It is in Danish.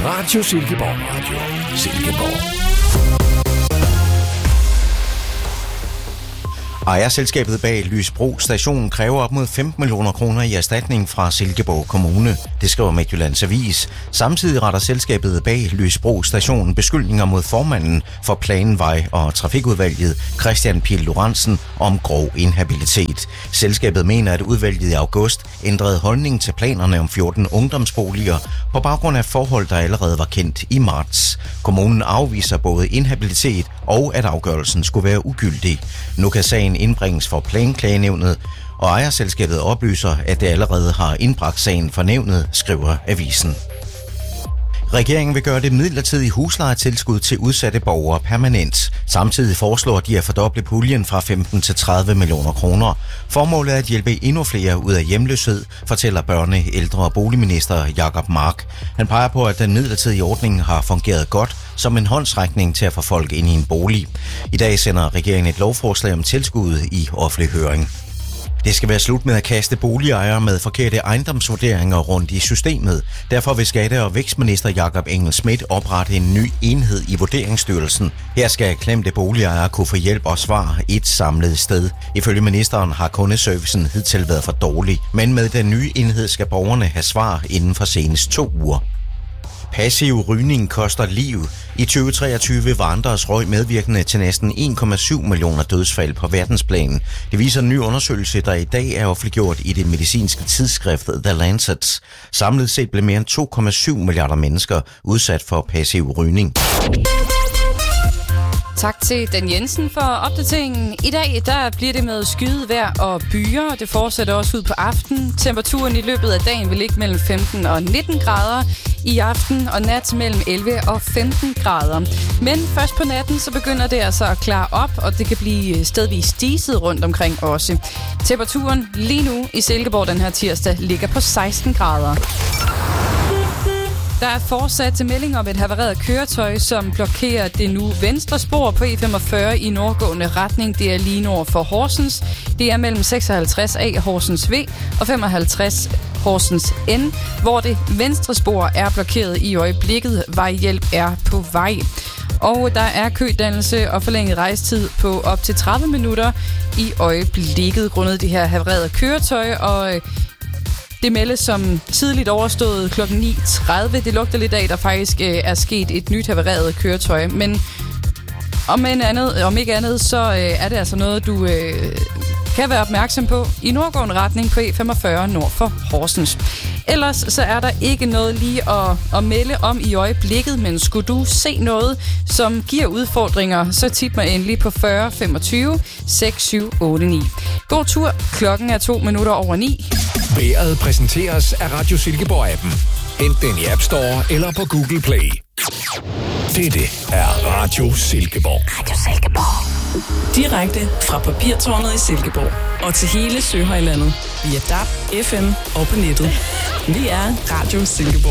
Radio Silkeborg. Radio Silkeborg. Ejerselskabet bag Lysbro Station kræver op mod 15 millioner kroner i erstatning fra Silkeborg Kommune. Det skriver Midtjyllands Avis. Samtidig retter selskabet bag Lysbro Station beskyldninger mod formanden for Planvej og Trafikudvalget, Christian Pihl Lorentzen, om grov inhabilitet. Selskabet mener, at udvalget i august ændrede holdning til planerne om 14 ungdomsboliger på baggrund af forhold, der allerede var kendt i marts. Kommunen afviser både inhabilitet og at afgørelsen skulle være ugyldig. Nu kan sagen indbringes for Planklagenævnet, og ejerselskabet oplyser, at det allerede har indbragt sagen for nævnet, skriver avisen. Regeringen vil gøre det midlertidige huslejetilskud til udsatte borgere permanent. Samtidig foreslår de at fordoble puljen fra 15 til 30 millioner kroner. Formålet er at hjælpe endnu flere ud af hjemløshed, fortæller børne-, ældre- og boligminister Jacob Mark. Han peger på, at den midlertidige ordning har fungeret godt som en håndsrækning til at få folk ind i en bolig. I dag sender regeringen et lovforslag om tilskuddet i offentlig høring. Det skal være slut med at kaste boligejere med forkerte ejendomsvurderinger rundt i systemet. Derfor vil Skatte- og Vækstminister Jakob Engel-Schmidt oprette en ny enhed i Vurderingsstyrelsen. Her skal klemte boligejere kunne få hjælp og svar et samlet sted. Ifølge ministeren har kundeservicen hidtil været for dårlig, men med den nye enhed skal borgerne have svar inden for senest 2 uger. Passiv rygning koster liv. I 2023 var andres røg medvirkende til næsten 1,7 millioner dødsfald på verdensplan. Det viser en ny undersøgelse, der i dag er offentliggjort i det medicinske tidsskrift The Lancet. Samlet set blev mere end 2,7 milliarder mennesker udsat for passiv rygning. Tak til Dan Jensen for opdateringen. I dag der bliver det med skyet vejr og byer, og det fortsætter også ud på aften. Temperaturen i løbet af dagen vil ligge mellem 15 og 19 grader. I aften og nat mellem 11 og 15 grader. Men først på natten så begynder det altså at klare op, og det kan blive stedvis diset rundt omkring også. Temperaturen lige nu i Silkeborg den her tirsdag ligger på 16 grader. Der er fortsat til melding om et havareret køretøj, som blokerer det nu venstre spor på E45 i nordgående retning. Det er lige nord for Horsens. Det er mellem 56A Horsens V og 55 Horsens N, hvor det venstre spor er blokeret i øjeblikket. Vejhjælp er på vej. Og der er kødannelse og forlænget rejsetid på op til 30 minutter i øjeblikket grundet det her havarerede køretøj, og det meldes som tidligt overstået kl. 9.30. Det lugter lidt af, der faktisk er sket et nyt havareret køretøj. Men om ikke andet, så er det altså noget, du kan være opmærksom på i nordgående retning på E45 nord for Horsens. Ellers så er der ikke noget lige at melde om i øjeblikket, men skulle du se noget, som giver udfordringer, så tip mig endelig på 40 25 6789. God tur. Klokken er 9:02. Vejret præsenteres af Radio Silkeborg-appen. Hent den i App Store eller på Google Play. Dette er Radio Silkeborg. Radio Silkeborg. Direkte fra Papirtårnet i Silkeborg og til hele Søhøjlandet via DAB, FM og på nettet. Vi er Radio Silkeborg.